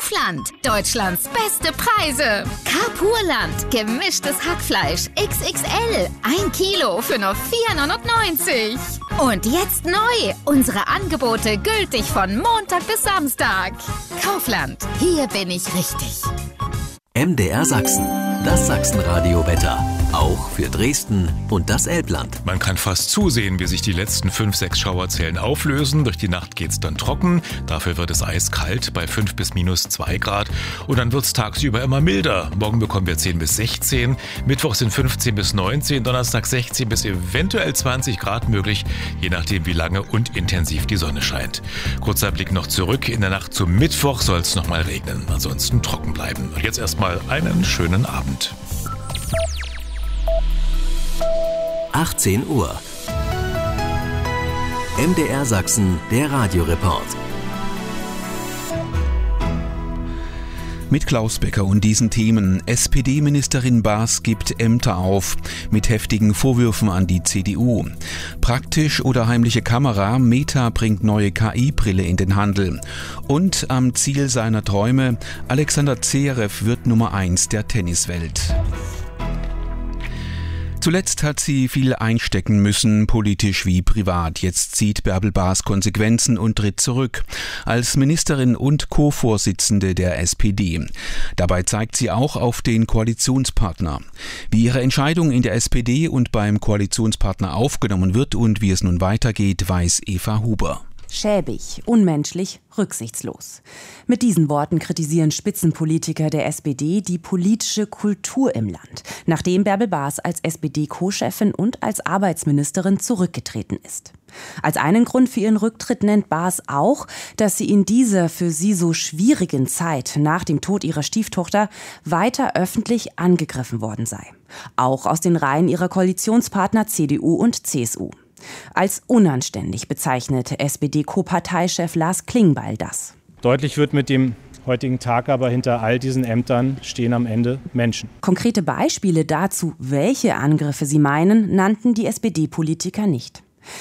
Kaufland. Deutschlands beste Preise. Carpurland. Gemischtes Hackfleisch. XXL. 1 Kilo für nur 4,99 €. Und jetzt neu. Unsere Angebote gültig von Montag bis Samstag. Kaufland. Hier bin ich richtig. MDR Sachsen. Das Sachsenradio-Wetter. Auch für Dresden und das Elbland. Man kann fast zusehen, wie sich die letzten 5-6 Schauerzellen auflösen. Durch die Nacht geht's dann trocken. Dafür wird es eiskalt bei 5 bis -2 Grad. Und dann wird's tagsüber immer milder. Morgen bekommen wir 10 bis 16. Mittwoch sind 15 bis 19. Donnerstag 16 bis eventuell 20 Grad möglich. Je nachdem, wie lange und intensiv die Sonne scheint. Kurzer Blick noch zurück. In der Nacht zum Mittwoch soll es nochmal regnen. Ansonsten trocken bleiben. Und jetzt erstmal einen schönen Abend. 18 Uhr. MDR Sachsen, der Radioreport. Mit Klaus Becker und diesen Themen. SPD-Ministerin Baas gibt Ämter auf, mit heftigen Vorwürfen an die CDU. Praktisch oder heimliche Kamera, Meta bringt neue KI-Brille in den Handel. Und am Ziel seiner Träume, Alexander Zverev wird Nummer 1 der Tenniswelt. Zuletzt hat sie viel einstecken müssen, politisch wie privat. Jetzt zieht Bärbel Baas Konsequenzen und tritt zurück als Ministerin und Co-Vorsitzende der SPD. Dabei zeigt sie auch auf den Koalitionspartner. Wie ihre Entscheidung in der SPD und beim Koalitionspartner aufgenommen wird und wie es nun weitergeht, weiß Eva Huber. Schäbig, unmenschlich, rücksichtslos. Mit diesen Worten kritisieren Spitzenpolitiker der SPD die politische Kultur im Land, nachdem Bärbel Baas als SPD-Co-Chefin und als Arbeitsministerin zurückgetreten ist. Als einen Grund für ihren Rücktritt nennt Baas auch, dass sie in dieser für sie so schwierigen Zeit nach dem Tod ihrer Stieftochter weiter öffentlich angegriffen worden sei. Auch aus den Reihen ihrer Koalitionspartner CDU und CSU. Als unanständig bezeichnete SPD-Co-Parteichef Lars Klingbeil das. Deutlich wird mit dem heutigen Tag aber, hinter all diesen Ämtern stehen am Ende Menschen. Konkrete Beispiele dazu, welche Angriffe sie meinen, nannten die SPD-Politiker nicht.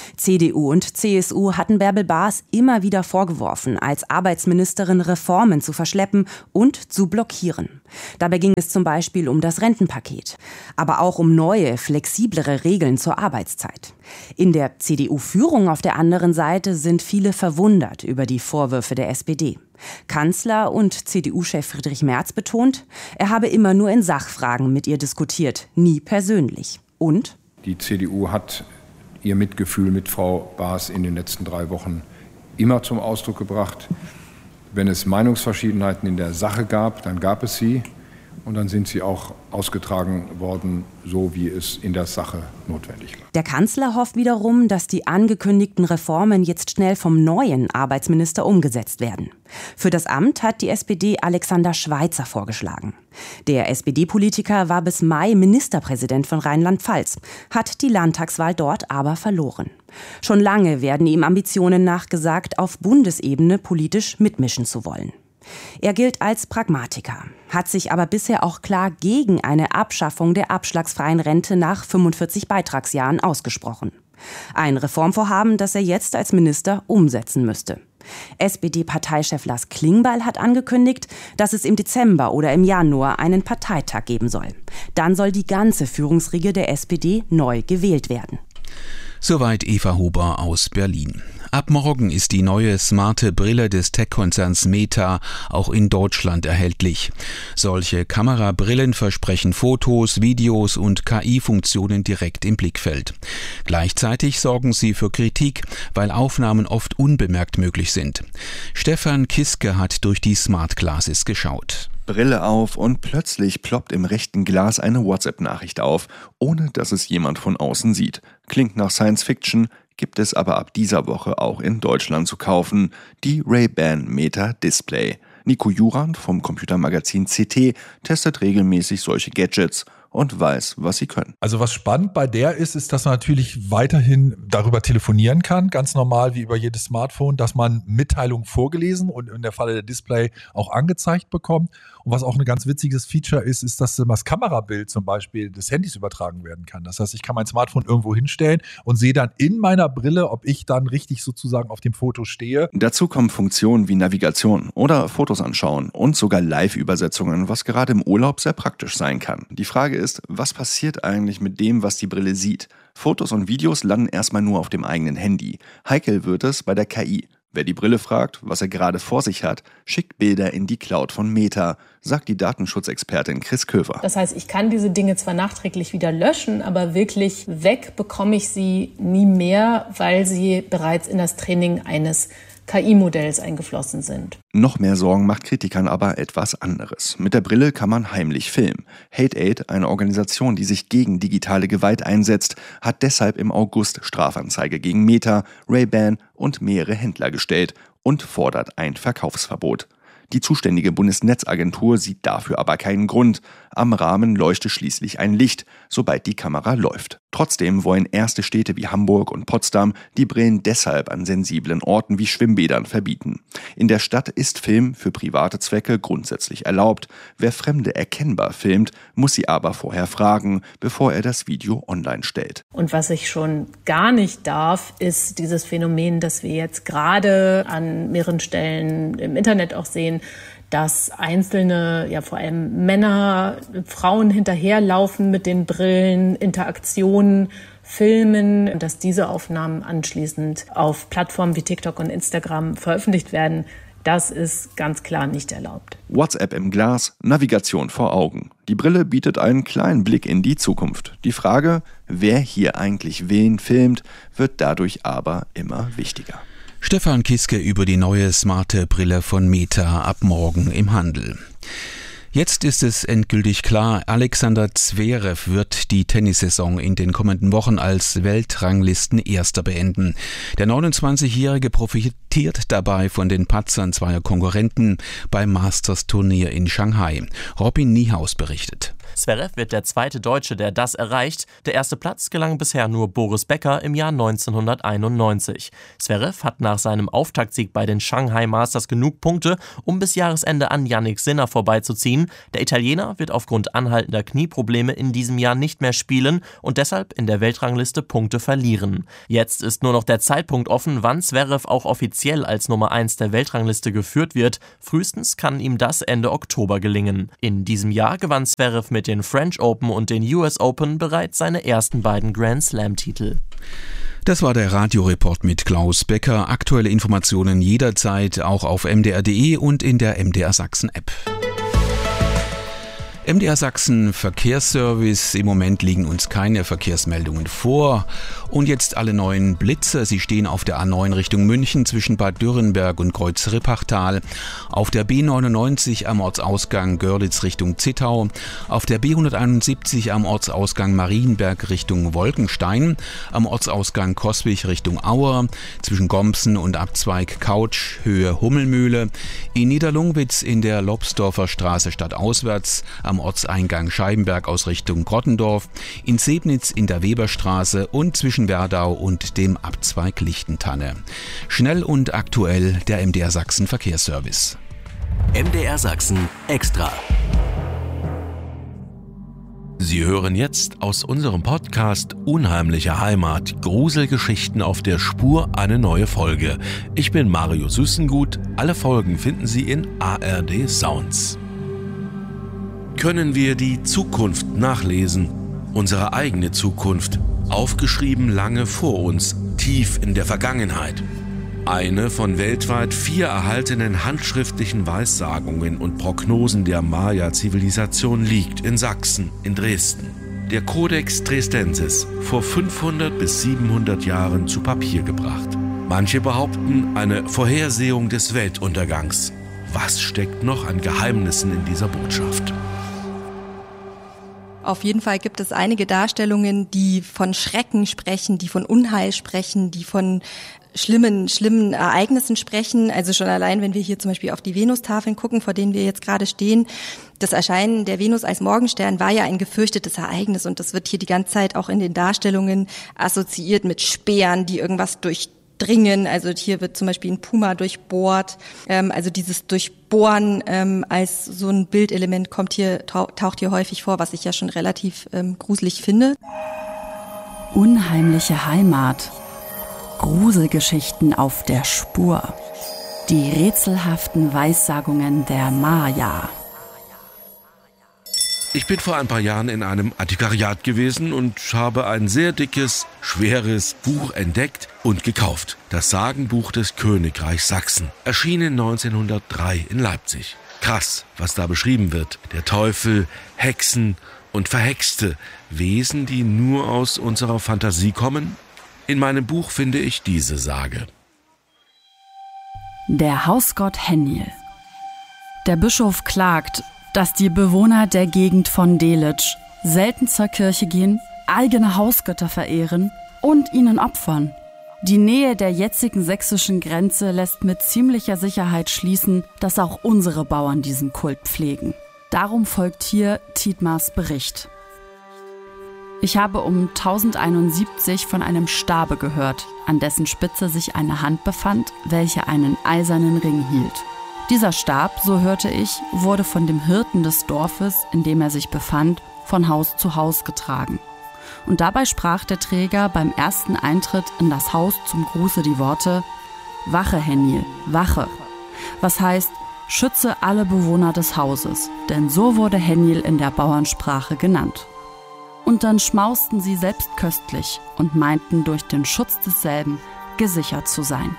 CDU und CSU hatten Bärbel Baas immer wieder vorgeworfen, als Arbeitsministerin Reformen zu verschleppen und zu blockieren. Dabei ging es zum Beispiel um das Rentenpaket, aber auch um neue, flexiblere Regeln zur Arbeitszeit. In der CDU-Führung auf der anderen Seite sind viele verwundert über die Vorwürfe der SPD. Kanzler und CDU-Chef Friedrich Merz betont, er habe immer nur in Sachfragen mit ihr diskutiert, nie persönlich. Und? Die CDU hat ihr Mitgefühl mit Frau Baas in den letzten 3 Wochen immer zum Ausdruck gebracht. Wenn es Meinungsverschiedenheiten in der Sache gab, dann gab es sie und dann sind sie auch ausgetragen worden, so wie es in der Sache notwendig war. Der Kanzler hofft wiederum, dass die angekündigten Reformen jetzt schnell vom neuen Arbeitsminister umgesetzt werden. Für das Amt hat die SPD Alexander Schweitzer vorgeschlagen. Der SPD-Politiker war bis Mai Ministerpräsident von Rheinland-Pfalz, hat die Landtagswahl dort aber verloren. Schon lange werden ihm Ambitionen nachgesagt, auf Bundesebene politisch mitmischen zu wollen. Er gilt als Pragmatiker, hat sich aber bisher auch klar gegen eine Abschaffung der abschlagsfreien Rente nach 45 Beitragsjahren ausgesprochen. Ein Reformvorhaben, das er jetzt als Minister umsetzen müsste. SPD-Parteichef Lars Klingbeil hat angekündigt, dass es im Dezember oder im Januar einen Parteitag geben soll. Dann soll die ganze Führungsriege der SPD neu gewählt werden. Soweit Eva Huber aus Berlin. Ab morgen ist die neue smarte Brille des Tech-Konzerns Meta auch in Deutschland erhältlich. Solche Kamerabrillen versprechen Fotos, Videos und KI-Funktionen direkt im Blickfeld. Gleichzeitig sorgen sie für Kritik, weil Aufnahmen oft unbemerkt möglich sind. Stefan Kiske hat durch die Smart Glasses geschaut. Brille auf und plötzlich ploppt im rechten Glas eine WhatsApp-Nachricht auf, ohne dass es jemand von außen sieht. Klingt nach Science Fiction, gibt es aber ab dieser Woche auch in Deutschland zu kaufen. Die Ray-Ban Meta Display. Nico Jurand vom Computermagazin CT testet regelmäßig solche Gadgets und weiß, was sie können. Also was spannend bei der ist, dass man natürlich weiterhin darüber telefonieren kann, ganz normal wie über jedes Smartphone, dass man Mitteilungen vorgelesen und in der Falle der Display auch angezeigt bekommt. Und was auch ein ganz witziges Feature ist, dass das Kamerabild zum Beispiel des Handys übertragen werden kann. Das heißt, ich kann mein Smartphone irgendwo hinstellen und sehe dann in meiner Brille, ob ich dann richtig sozusagen auf dem Foto stehe. Dazu kommen Funktionen wie Navigation oder Fotos anschauen und sogar Live-Übersetzungen, was gerade im Urlaub sehr praktisch sein kann. Die Frage ist, was passiert eigentlich mit dem, was die Brille sieht? Fotos und Videos landen erstmal nur auf dem eigenen Handy. Heikel wird es bei der KI. Wer die Brille fragt, was er gerade vor sich hat, schickt Bilder in die Cloud von Meta, sagt die Datenschutzexpertin Chris Köfer. Das heißt, ich kann diese Dinge zwar nachträglich wieder löschen, aber wirklich weg bekomme ich sie nie mehr, weil sie bereits in das Training eines KI-Modells eingeflossen sind. Noch mehr Sorgen macht Kritikern aber etwas anderes. Mit der Brille kann man heimlich filmen. Hate-Aid, eine Organisation, die sich gegen digitale Gewalt einsetzt, hat deshalb im August Strafanzeige gegen Meta, Ray-Ban und mehrere Händler gestellt und fordert ein Verkaufsverbot. Die zuständige Bundesnetzagentur sieht dafür aber keinen Grund. Am Rahmen leuchtet schließlich ein Licht, sobald die Kamera läuft. Trotzdem wollen erste Städte wie Hamburg und Potsdam die Brillen deshalb an sensiblen Orten wie Schwimmbädern verbieten. In der Stadt ist Film für private Zwecke grundsätzlich erlaubt. Wer Fremde erkennbar filmt, muss sie aber vorher fragen, bevor er das Video online stellt. Und was ich schon gar nicht darf, ist dieses Phänomen, das wir jetzt gerade an mehreren Stellen im Internet auch sehen, dass einzelne, ja vor allem Männer, Frauen hinterherlaufen mit den Brillen, Interaktionen filmen, und dass diese Aufnahmen anschließend auf Plattformen wie TikTok und Instagram veröffentlicht werden. Das ist ganz klar nicht erlaubt. WhatsApp im Glas, Navigation vor Augen. Die Brille bietet einen kleinen Blick in die Zukunft. Die Frage, wer hier eigentlich wen filmt, wird dadurch aber immer wichtiger. Stefan Kiske über die neue smarte Brille von Meta ab morgen im Handel. Jetzt ist es endgültig klar, Alexander Zverev wird die Tennissaison in den kommenden Wochen als Weltranglisten-Erster beenden. Der 29-Jährige profitiert dabei von den Patzern zweier Konkurrenten beim Masters-Turnier in Shanghai. Robin Niehaus berichtet. Zverev wird der zweite Deutsche, der das erreicht. Der erste Platz gelang bisher nur Boris Becker im Jahr 1991. Zverev hat nach seinem Auftaktsieg bei den Shanghai Masters genug Punkte, um bis Jahresende an Jannik Sinner vorbeizuziehen. Der Italiener wird aufgrund anhaltender Knieprobleme in diesem Jahr nicht mehr spielen und deshalb in der Weltrangliste Punkte verlieren. Jetzt ist nur noch der Zeitpunkt offen, wann Zverev auch offiziell als Nummer 1 der Weltrangliste geführt wird. Frühestens kann ihm das Ende Oktober gelingen. In diesem Jahr gewann Zverev mit den French Open und den US Open bereits seine ersten beiden Grand Slam-Titel. Das war der Radioreport mit Klaus Becker. Aktuelle Informationen jederzeit auch auf mdr.de und in der MDR Sachsen-App. MDR Sachsen Verkehrsservice. Im Moment liegen uns keine Verkehrsmeldungen vor. Und jetzt alle neuen Blitzer. Sie stehen auf der A9 Richtung München zwischen Bad Dürrenberg und Kreuz-Rippachtal. Auf der B99 am Ortsausgang Görlitz Richtung Zittau. Auf der B171 am Ortsausgang Marienberg Richtung Wolkenstein. Am Ortsausgang Coswig Richtung Auer. Zwischen Gompsen und Abzweig Couch Höhe Hummelmühle. In Niederlungwitz in der Lobsdorfer Straße stadtauswärts. Am Ortseingang Scheibenberg aus Richtung Grottendorf, in Sebnitz in der Weberstraße und zwischen Werdau und dem Abzweig Lichtentanne. Schnell und aktuell der MDR Sachsen Verkehrsservice. MDR Sachsen Extra. Sie hören jetzt aus unserem Podcast Unheimliche Heimat, Gruselgeschichten auf der Spur, eine neue Folge. Ich bin Mario Süssengut. Alle Folgen finden Sie in ARD Sounds. Können wir die Zukunft nachlesen? Unsere eigene Zukunft, aufgeschrieben lange vor uns, tief in der Vergangenheit. Eine von weltweit 4 erhaltenen handschriftlichen Weissagungen und Prognosen der Maya-Zivilisation liegt in Sachsen, in Dresden. Der Codex Dresdensis, vor 500 bis 700 Jahren zu Papier gebracht. Manche behaupten, eine Vorhersehung des Weltuntergangs. Was steckt noch an Geheimnissen in dieser Botschaft? Auf jeden Fall gibt es einige Darstellungen, die von Schrecken sprechen, die von Unheil sprechen, die von schlimmen Ereignissen sprechen. Also schon allein, wenn wir hier zum Beispiel auf die Venustafeln gucken, vor denen wir jetzt gerade stehen. Das Erscheinen der Venus als Morgenstern war ja ein gefürchtetes Ereignis und das wird hier die ganze Zeit auch in den Darstellungen assoziiert mit Speeren, die irgendwas durchdringen. Also hier wird zum Beispiel ein Puma durchbohrt. Also dieses Durchbohren als so ein Bildelement taucht hier häufig vor, was ich ja schon relativ gruselig finde. Unheimliche Heimat. Gruselgeschichten auf der Spur. Die rätselhaften Weissagungen der Maya. Ich bin vor ein paar Jahren in einem Antiquariat gewesen und habe ein sehr dickes, schweres Buch entdeckt und gekauft. Das Sagenbuch des Königreichs Sachsen, erschienen 1903 in Leipzig. Krass, was da beschrieben wird. Der Teufel, Hexen und verhexte Wesen, die nur aus unserer Fantasie kommen. In meinem Buch finde ich diese Sage. Der Hausgott Hennil. Der Bischof klagt, dass die Bewohner der Gegend von Delitzsch selten zur Kirche gehen, eigene Hausgötter verehren und ihnen opfern. Die Nähe der jetzigen sächsischen Grenze lässt mit ziemlicher Sicherheit schließen, dass auch unsere Bauern diesen Kult pflegen. Darum folgt hier Tietmars Bericht. Ich habe um 1071 von einem Stabe gehört, an dessen Spitze sich eine Hand befand, welche einen eisernen Ring hielt. Dieser Stab, so hörte ich, wurde von dem Hirten des Dorfes, in dem er sich befand, von Haus zu Haus getragen. Und dabei sprach der Träger beim ersten Eintritt in das Haus zum Gruße die Worte: Wache, Hennil, wache. Was heißt, schütze alle Bewohner des Hauses, denn so wurde Hennil in der Bauernsprache genannt. Und dann schmausten sie selbst köstlich und meinten, durch den Schutz desselben gesichert zu sein.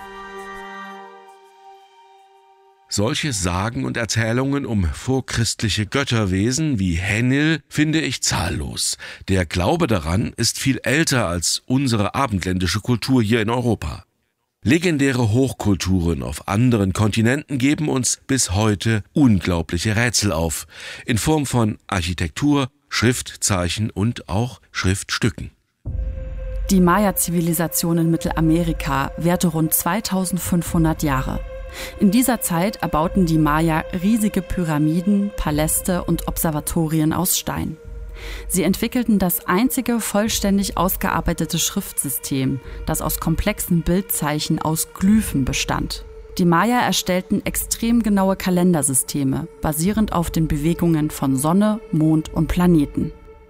Solche Sagen und Erzählungen um vorchristliche Götterwesen wie Hennil finde ich zahllos. Der Glaube daran ist viel älter als unsere abendländische Kultur hier in Europa. Legendäre Hochkulturen auf anderen Kontinenten geben uns bis heute unglaubliche Rätsel auf, in Form von Architektur, Schriftzeichen und auch Schriftstücken. Die Maya-Zivilisation in Mittelamerika währte rund 2500 Jahre. In dieser Zeit erbauten die Maya riesige Pyramiden, Paläste und Observatorien aus Stein. Sie entwickelten das einzige vollständig ausgearbeitete Schriftsystem, das aus komplexen Bildzeichen aus Glyphen bestand. Die Maya erstellten extrem genaue Kalendersysteme, basierend auf den Bewegungen von Sonne, Mond und Planeten.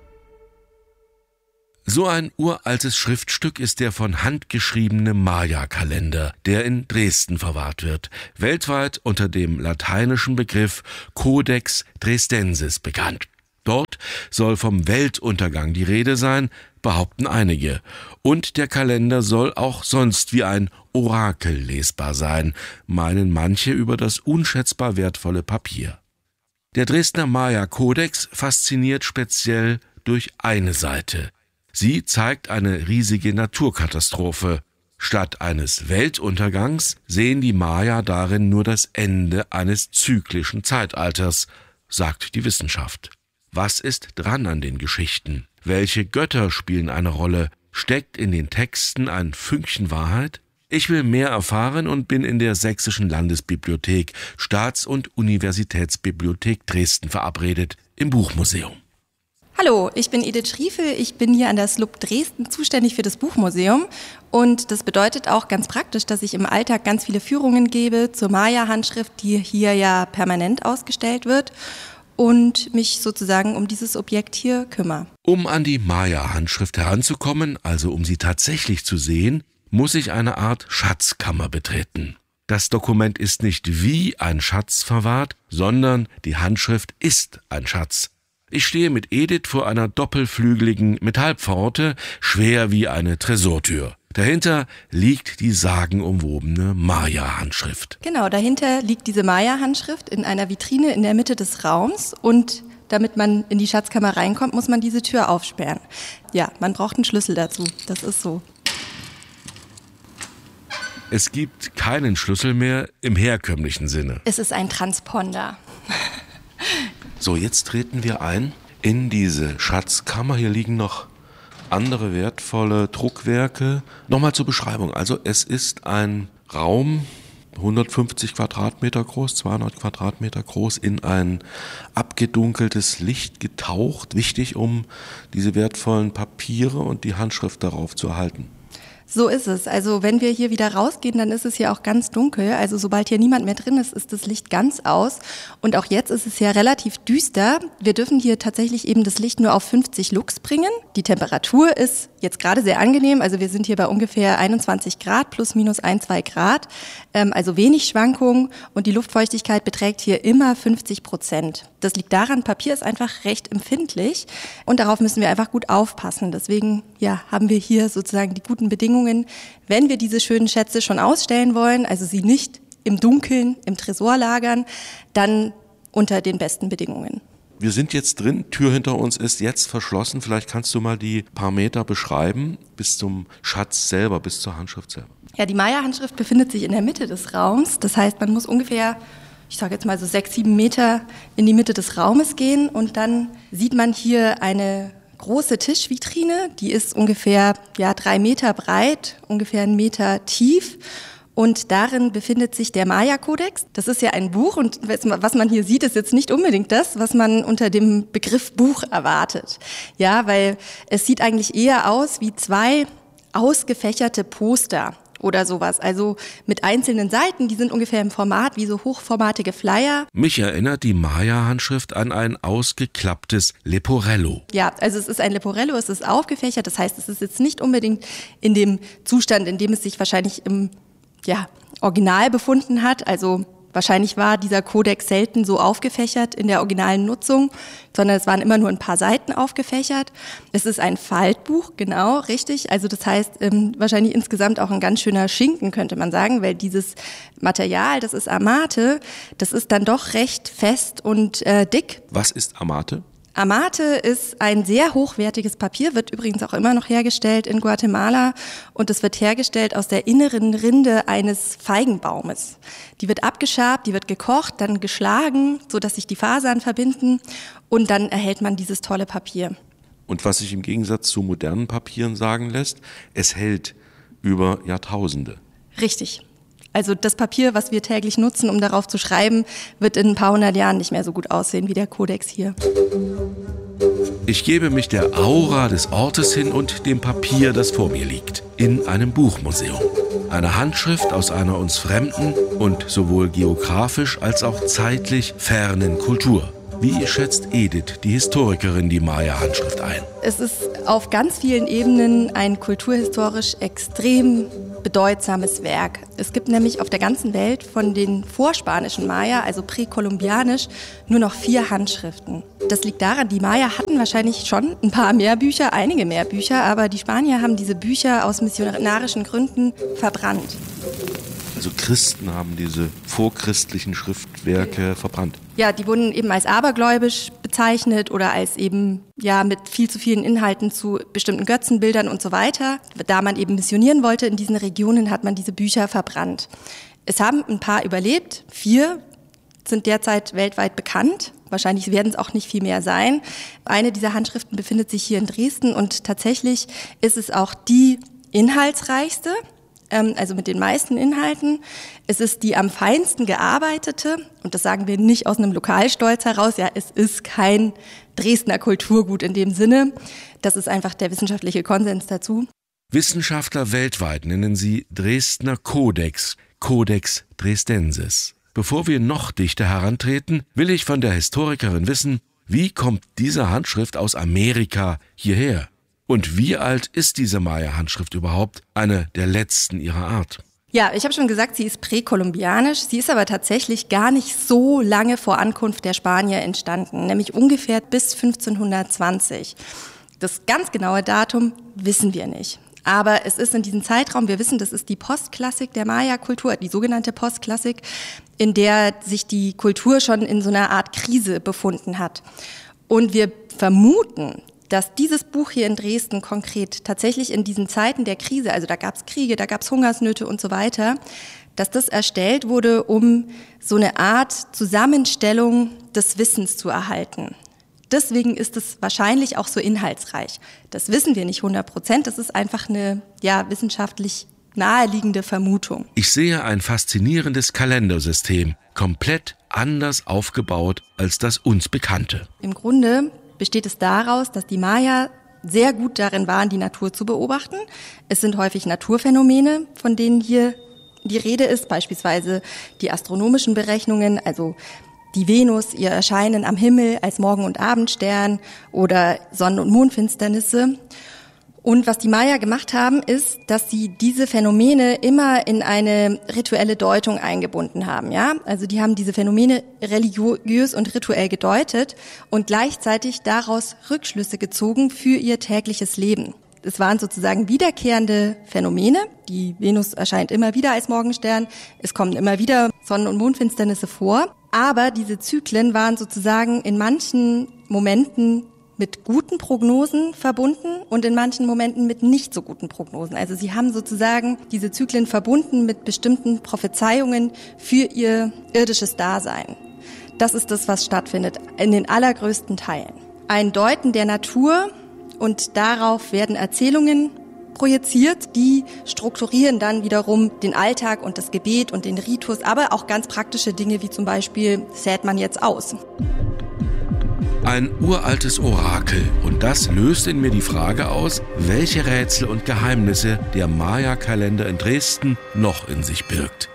So ein uraltes Schriftstück ist der von Hand geschriebene Maya-Kalender, der in Dresden verwahrt wird, weltweit unter dem lateinischen Begriff Codex Dresdensis bekannt. Dort soll vom Weltuntergang die Rede sein, behaupten einige. Und der Kalender soll auch sonst wie ein Orakel lesbar sein, meinen manche über das unschätzbar wertvolle Papier. Der Dresdner Maya-Kodex fasziniert speziell durch eine Seite. Sie zeigt eine riesige Naturkatastrophe. Statt eines Weltuntergangs sehen die Maya darin nur das Ende eines zyklischen Zeitalters, sagt die Wissenschaft. Was ist dran an den Geschichten? Welche Götter spielen eine Rolle? Steckt in den Texten ein Fünkchen Wahrheit? Ich will mehr erfahren und bin in der Sächsischen Landesbibliothek, Staats- und Universitätsbibliothek Dresden verabredet, im Buchmuseum. Hallo, ich bin Edith Schriefel, ich bin hier an der SLUB Dresden zuständig für das Buchmuseum und das bedeutet auch ganz praktisch, dass ich im Alltag ganz viele Führungen gebe zur Maya-Handschrift, die hier ja permanent ausgestellt wird und mich sozusagen um dieses Objekt hier kümmere. Um an die Maya-Handschrift heranzukommen, also um sie tatsächlich zu sehen, muss ich eine Art Schatzkammer betreten. Das Dokument ist nicht wie ein Schatz verwahrt, sondern die Handschrift ist ein Schatz. Ich stehe mit Edith vor einer doppelflügeligen Metallpforte, schwer wie eine Tresortür. Dahinter liegt die sagenumwobene Maya-Handschrift. Genau, dahinter liegt diese Maya-Handschrift in einer Vitrine in der Mitte des Raums und damit man in die Schatzkammer reinkommt, muss man diese Tür aufsperren. Ja, man braucht einen Schlüssel dazu, das ist so. Es gibt keinen Schlüssel mehr im herkömmlichen Sinne. Es ist ein Transponder. So, jetzt treten wir ein in diese Schatzkammer. Hier liegen noch andere wertvolle Druckwerke. Nochmal zur Beschreibung. Also es ist ein Raum, 150 Quadratmeter groß, 200 Quadratmeter groß, in ein abgedunkeltes Licht getaucht. Wichtig, um diese wertvollen Papiere und die Handschrift darauf zu erhalten. So ist es. Also wenn wir hier wieder rausgehen, dann ist es hier auch ganz dunkel. Also sobald hier niemand mehr drin ist, ist das Licht ganz aus. Und auch jetzt ist es ja relativ düster. Wir dürfen hier tatsächlich eben das Licht nur auf 50 Lux bringen. Die Temperatur ist jetzt gerade sehr angenehm. Also wir sind hier bei ungefähr 21 Grad, plus minus 1-2 Grad. Also wenig Schwankungen. Und die Luftfeuchtigkeit beträgt hier immer 50%. Das liegt daran, Papier ist einfach recht empfindlich. Und darauf müssen wir einfach gut aufpassen. Deswegen haben wir hier sozusagen die guten Bedingungen, wenn wir diese schönen Schätze schon ausstellen wollen, also sie nicht im Dunkeln, im Tresor lagern, dann unter den besten Bedingungen. Wir sind jetzt drin, Tür hinter uns ist jetzt verschlossen. Vielleicht kannst du mal die paar Meter beschreiben, bis zum Schatz selber, bis zur Handschrift selber. Ja, die Maya-Handschrift befindet sich in der Mitte des Raums. Das heißt, man muss ungefähr, ich sage jetzt mal so 6-7 Meter in die Mitte des Raumes gehen und dann sieht man hier eine große Tischvitrine, die ist ungefähr 3 Meter breit, ungefähr 1 Meter tief und darin befindet sich der Maya-Kodex. Das ist ja ein Buch und was man hier sieht, ist jetzt nicht unbedingt das, was man unter dem Begriff Buch erwartet. Ja, weil es sieht eigentlich eher aus wie 2 ausgefächerte Poster oder sowas, also mit einzelnen Seiten, die sind ungefähr im Format wie so hochformatige Flyer. Mich erinnert die Maya-Handschrift an ein ausgeklapptes Leporello. Ja, also es ist ein Leporello, es ist aufgefächert, das heißt, es ist jetzt nicht unbedingt in dem Zustand, in dem es sich wahrscheinlich im Original befunden hat, also wahrscheinlich war dieser Kodex selten so aufgefächert in der originalen Nutzung, sondern es waren immer nur ein paar Seiten aufgefächert. Es ist ein Faltbuch, genau, richtig. Also das heißt wahrscheinlich insgesamt auch ein ganz schöner Schinken, könnte man sagen, weil dieses Material, das ist Amate, das ist dann doch recht fest und dick. Was ist Amate? Amate ist ein sehr hochwertiges Papier, wird übrigens auch immer noch hergestellt in Guatemala und es wird hergestellt aus der inneren Rinde eines Feigenbaumes. Die wird abgeschabt, die wird gekocht, dann geschlagen, sodass sich die Fasern verbinden und dann erhält man dieses tolle Papier. Und was sich im Gegensatz zu modernen Papieren sagen lässt, es hält über Jahrtausende. Richtig. Also das Papier, was wir täglich nutzen, um darauf zu schreiben, wird in ein paar hundert Jahren nicht mehr so gut aussehen wie der Kodex hier. Ich gebe mich der Aura des Ortes hin und dem Papier, das vor mir liegt, in einem Buchmuseum. Eine Handschrift aus einer uns fremden und sowohl geografisch als auch zeitlich fernen Kultur. Wie schätzt Edith, die Historikerin, die Maya-Handschrift ein? Es ist auf ganz vielen Ebenen ein kulturhistorisch extrem bedeutsames Werk. Es gibt nämlich auf der ganzen Welt von den vorspanischen Maya, also präkolumbianisch, nur noch 4 Handschriften. Das liegt daran, die Maya hatten wahrscheinlich schon ein paar mehr Bücher, einige mehr Bücher, aber die Spanier haben diese Bücher aus missionarischen Gründen verbrannt. Also Christen haben diese vorchristlichen Schriftwerke verbrannt. Ja, die wurden eben als abergläubisch bezeichnet oder als eben mit viel zu vielen Inhalten zu bestimmten Götzenbildern und so weiter. Da man eben missionieren wollte in diesen Regionen, hat man diese Bücher verbrannt. Es haben ein paar überlebt, 4 sind derzeit weltweit bekannt. Wahrscheinlich werden es auch nicht viel mehr sein. Eine dieser Handschriften befindet sich hier in Dresden und tatsächlich ist es auch die inhaltsreichste, also mit den meisten Inhalten. Es ist die am feinsten gearbeitete und das sagen wir nicht aus einem Lokalstolz heraus. Ja, es ist kein Dresdner Kulturgut in dem Sinne. Das ist einfach der wissenschaftliche Konsens dazu. Wissenschaftler weltweit nennen sie Dresdner Kodex, Codex Dresdensis. Bevor wir noch dichter herantreten, will ich von der Historikerin wissen, wie kommt diese Handschrift aus Amerika hierher? Und wie alt ist diese Maya-Handschrift überhaupt? Eine der letzten ihrer Art. Ja, ich habe schon gesagt, sie ist präkolumbianisch. Sie ist aber tatsächlich gar nicht so lange vor Ankunft der Spanier entstanden, nämlich ungefähr bis 1520. Das ganz genaue Datum wissen wir nicht. Aber es ist in diesem Zeitraum, wir wissen, das ist die Postklassik der Maya-Kultur, die sogenannte Postklassik, in der sich die Kultur schon in so einer Art Krise befunden hat. Und wir vermuten, dass dieses Buch hier in Dresden konkret tatsächlich in diesen Zeiten der Krise, also da gab es Kriege, da gab es Hungersnöte und so weiter, dass das erstellt wurde, um so eine Art Zusammenstellung des Wissens zu erhalten. Deswegen ist es wahrscheinlich auch so inhaltsreich. Das wissen wir nicht 100%. Das ist einfach eine wissenschaftlich naheliegende Vermutung. Ich sehe ein faszinierendes Kalendersystem, komplett anders aufgebaut als das uns bekannte. Im Grunde besteht es daraus, dass die Maya sehr gut darin waren, die Natur zu beobachten. Es sind häufig Naturphänomene, von denen hier die Rede ist, beispielsweise die astronomischen Berechnungen, also die Venus, ihr Erscheinen am Himmel als Morgen- und Abendstern oder Sonnen- und Mondfinsternisse. Und was die Maya gemacht haben, ist, dass sie diese Phänomene immer in eine rituelle Deutung eingebunden haben. Ja, also die haben diese Phänomene religiös und rituell gedeutet und gleichzeitig daraus Rückschlüsse gezogen für ihr tägliches Leben. Es waren sozusagen wiederkehrende Phänomene. Die Venus erscheint immer wieder als Morgenstern. Es kommen immer wieder Sonnen- und Mondfinsternisse vor. Aber diese Zyklen waren sozusagen in manchen Momenten mit guten Prognosen verbunden und in manchen Momenten mit nicht so guten Prognosen. Also sie haben sozusagen diese Zyklen verbunden mit bestimmten Prophezeiungen für ihr irdisches Dasein. Das ist das, was stattfindet, in den allergrößten Teilen. Ein Deuten der Natur und darauf werden Erzählungen projiziert, die strukturieren dann wiederum den Alltag und das Gebet und den Ritus, aber auch ganz praktische Dinge wie zum Beispiel, sät man jetzt aus. Ein uraltes Orakel und das löst in mir die Frage aus, welche Rätsel und Geheimnisse der Maya-Kalender in Dresden noch in sich birgt.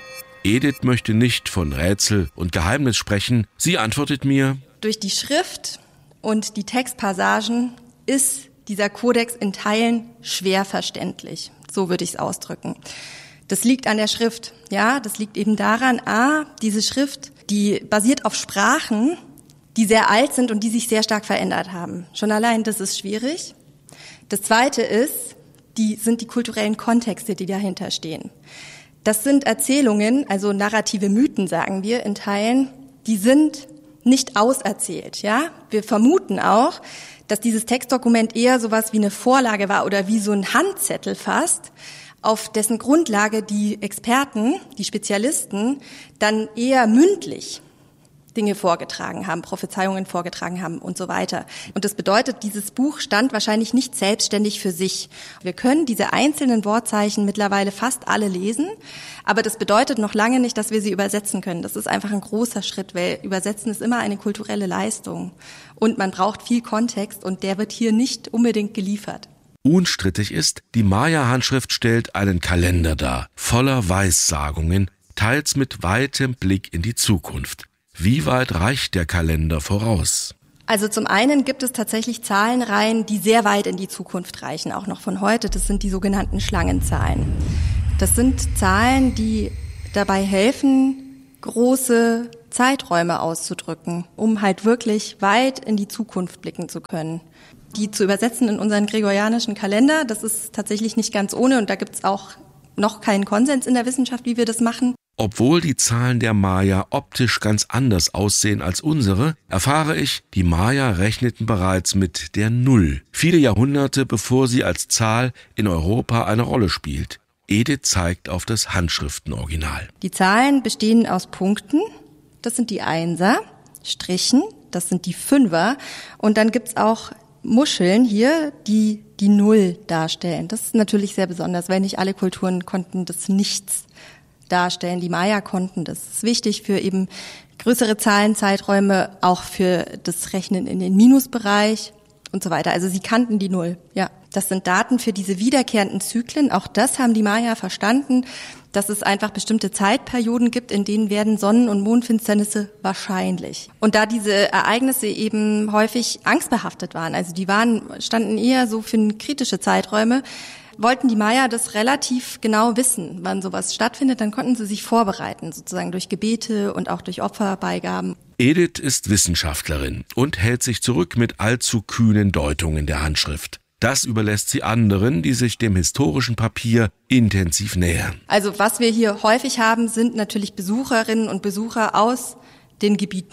Edith möchte nicht von Rätsel und Geheimnis sprechen. Sie antwortet mir: Durch die Schrift und die Textpassagen ist dieser Kodex in Teilen schwer verständlich. So würde ich es ausdrücken. Das liegt an der Schrift. Ja, das liegt eben daran, diese Schrift, die basiert auf Sprachen, die sehr alt sind und die sich sehr stark verändert haben. Schon allein das ist schwierig. Das Zweite sind die kulturellen Kontexte, die dahinter stehen. Das sind Erzählungen, also narrative Mythen, sagen wir in Teilen, die sind nicht auserzählt. Ja, wir vermuten auch, dass dieses Textdokument eher sowas wie eine Vorlage war oder wie so ein Handzettel fast, auf dessen Grundlage die Experten, die Spezialisten, dann eher mündlich Dinge vorgetragen haben, Prophezeiungen vorgetragen haben und so weiter. Und das bedeutet, dieses Buch stand wahrscheinlich nicht selbstständig für sich. Wir können diese einzelnen Wortzeichen mittlerweile fast alle lesen, aber das bedeutet noch lange nicht, dass wir sie übersetzen können. Das ist einfach ein großer Schritt, weil Übersetzen ist immer eine kulturelle Leistung. Und man braucht viel Kontext und der wird hier nicht unbedingt geliefert. Unstrittig ist, die Maya-Handschrift stellt einen Kalender dar, voller Weissagungen, teils mit weitem Blick in die Zukunft. Wie weit reicht der Kalender voraus? Also zum einen gibt es tatsächlich Zahlenreihen, die sehr weit in die Zukunft reichen, auch noch von heute. Das sind die sogenannten Schlangenzahlen. Das sind Zahlen, die dabei helfen, große Zeiträume auszudrücken, um halt wirklich weit in die Zukunft blicken zu können. Die zu übersetzen in unseren gregorianischen Kalender, das ist tatsächlich nicht ganz ohne und da gibt es auch noch keinen Konsens in der Wissenschaft, wie wir das machen. Obwohl die Zahlen der Maya optisch ganz anders aussehen als unsere, erfahre ich, die Maya rechneten bereits mit der Null, viele Jahrhunderte bevor sie als Zahl in Europa eine Rolle spielt. Edith zeigt auf das Handschriftenoriginal. Die Zahlen bestehen aus Punkten, das sind die Einser, Strichen, das sind die Fünfer und dann gibt's auch Muscheln hier, die die Null darstellen. Das ist natürlich sehr besonders, weil nicht alle Kulturen konnten das Nichts darstellen. Die Maya konnten das. Das ist wichtig für eben größere Zahlenzeiträume, auch für das Rechnen in den Minusbereich und so weiter. Also sie kannten die Null. Ja, das sind Daten für diese wiederkehrenden Zyklen. Auch das haben die Maya verstanden, dass es einfach bestimmte Zeitperioden gibt, in denen werden Sonnen- und Mondfinsternisse wahrscheinlich. Und da diese Ereignisse eben häufig angstbehaftet waren, also die standen eher so für kritische Zeiträume, wollten die Maya das relativ genau wissen, wann sowas stattfindet, dann konnten sie sich vorbereiten, sozusagen durch Gebete und auch durch Opferbeigaben. Edith ist Wissenschaftlerin und hält sich zurück mit allzu kühnen Deutungen der Handschrift. Das überlässt sie anderen, die sich dem historischen Papier intensiv nähern. Also was wir hier häufig haben, sind natürlich Besucherinnen und Besucher aus den Gebieten,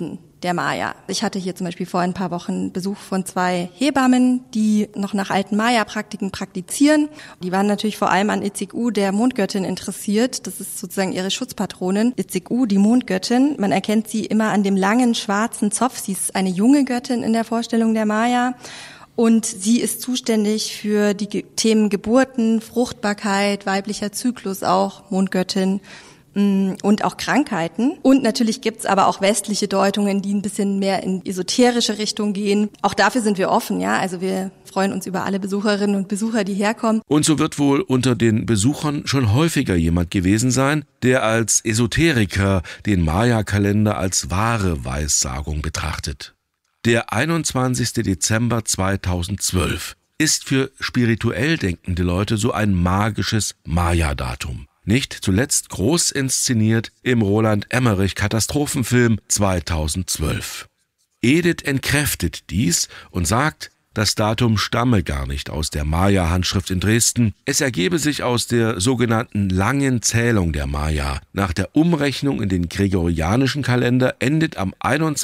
der Maya. Ich hatte hier zum Beispiel vor ein paar Wochen Besuch von 2 Hebammen, die noch nach alten Maya-Praktiken praktizieren. Die waren natürlich vor allem an Itzik-U, der Mondgöttin, interessiert. Das ist sozusagen ihre Schutzpatronin. Itzik-U, die Mondgöttin. Man erkennt sie immer an dem langen schwarzen Zopf. Sie ist eine junge Göttin in der Vorstellung der Maya. Und sie ist zuständig für die Themen Geburten, Fruchtbarkeit, weiblicher Zyklus auch, Mondgöttin, und auch Krankheiten. Und natürlich gibt's aber auch westliche Deutungen, die ein bisschen mehr in esoterische Richtung gehen. Auch dafür sind wir offen, ja. Also wir freuen uns über alle Besucherinnen und Besucher, die herkommen. Und so wird wohl unter den Besuchern schon häufiger jemand gewesen sein, der als Esoteriker den Maya-Kalender als wahre Weissagung betrachtet. Der 21. Dezember 2012 ist für spirituell denkende Leute so ein magisches Maya-Datum. Nicht zuletzt groß inszeniert im Roland-Emmerich-Katastrophenfilm 2012. Edith entkräftet dies und sagt, das Datum stamme gar nicht aus der Maya-Handschrift in Dresden. Es ergebe sich aus der sogenannten langen Zählung der Maya. Nach der Umrechnung in den gregorianischen Kalender endet am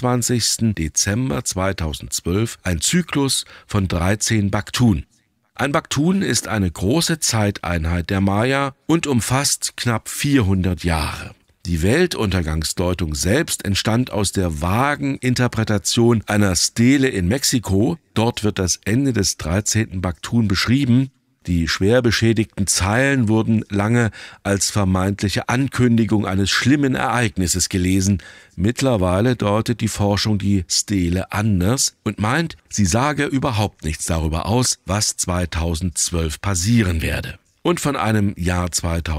21. Dezember 2012 ein Zyklus von 13 Baktun. Ein Baktun ist eine große Zeiteinheit der Maya und umfasst knapp 400 Jahre. Die Weltuntergangsdeutung selbst entstand aus der vagen Interpretation einer Stele in Mexiko. Dort wird das Ende des 13. Baktun beschrieben. Die schwer beschädigten Zeilen wurden lange als vermeintliche Ankündigung eines schlimmen Ereignisses gelesen. Mittlerweile deutet die Forschung die Stele anders und meint, sie sage überhaupt nichts darüber aus, was 2012 passieren werde. Und von einem Jahr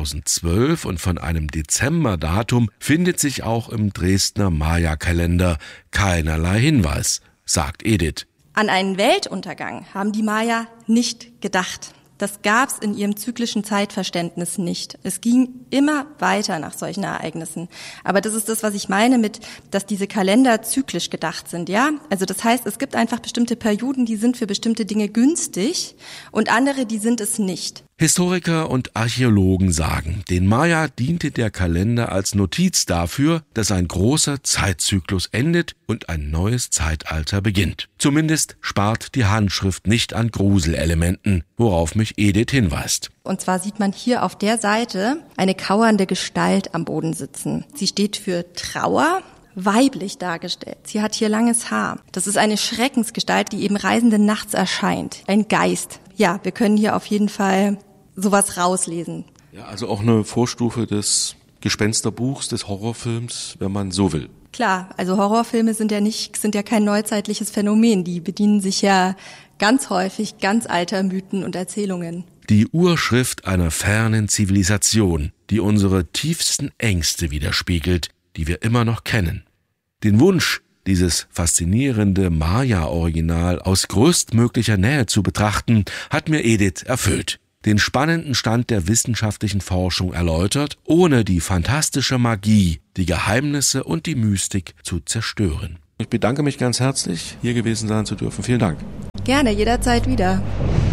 2012 und von einem Dezemberdatum findet sich auch im Dresdner Maya-Kalender keinerlei Hinweis, sagt Edith. An einen Weltuntergang haben die Maya nicht gedacht. Das gab's in ihrem zyklischen Zeitverständnis nicht. Es ging immer weiter nach solchen Ereignissen. Aber das ist das, was ich meine mit, dass diese Kalender zyklisch gedacht sind, ja? Also das heißt, es gibt einfach bestimmte Perioden, die sind für bestimmte Dinge günstig und andere, die sind es nicht. Historiker und Archäologen sagen, den Maya diente der Kalender als Notiz dafür, dass ein großer Zeitzyklus endet und ein neues Zeitalter beginnt. Zumindest spart die Handschrift nicht an Gruselelementen, worauf mich Edith hinweist. Und zwar sieht man hier auf der Seite eine kauernde Gestalt am Boden sitzen. Sie steht für Trauer, weiblich dargestellt. Sie hat hier langes Haar. Das ist eine Schreckensgestalt, die eben Reisenden nachts erscheint. Ein Geist. Ja, wir können hier auf jeden Fall sowas rauslesen. Ja, also auch eine Vorstufe des Gespensterbuchs, des Horrorfilms, wenn man so will. Klar, also Horrorfilme sind ja kein neuzeitliches Phänomen. Die bedienen sich ja ganz häufig ganz alter Mythen und Erzählungen. Die Urschrift einer fernen Zivilisation, die unsere tiefsten Ängste widerspiegelt, die wir immer noch kennen. Den Wunsch, dieses faszinierende Maya-Original aus größtmöglicher Nähe zu betrachten, hat mir Edith erfüllt. Den spannenden Stand der wissenschaftlichen Forschung erläutert, ohne die fantastische Magie, die Geheimnisse und die Mystik zu zerstören. Ich bedanke mich ganz herzlich, hier gewesen sein zu dürfen. Vielen Dank. Gerne, jederzeit wieder.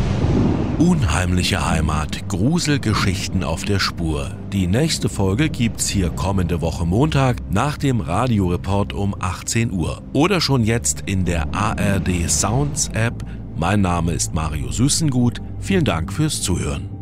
Unheimliche Heimat, Gruselgeschichten auf der Spur. Die nächste Folge gibt's hier kommende Woche Montag nach dem Radioreport um 18 Uhr. Oder schon jetzt in der ARD Sounds App. Mein Name ist Mario Süßengut. Vielen Dank fürs Zuhören.